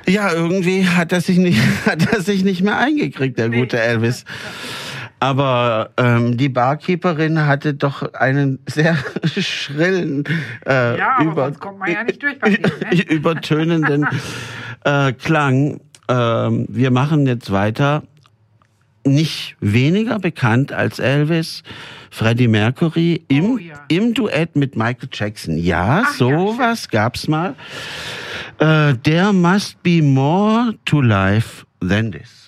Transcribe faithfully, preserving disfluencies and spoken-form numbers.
Ja, irgendwie hat er sich nicht, hat er sich nicht mehr eingekriegt, der nee. gute Elvis. Aber ähm, die Barkeeperin hatte doch einen sehr schrillen, äh, ja, aber über, sonst kommt man ja nicht durch bei dem, ne? übertönenden äh, Klang. Ähm, wir machen jetzt weiter. Nicht weniger bekannt als Elvis, Freddie Mercury im, oh, ja. im Duett mit Michael Jackson. Ja, Ach, sowas ja, gab's mal. Äh, There must be more to life than this.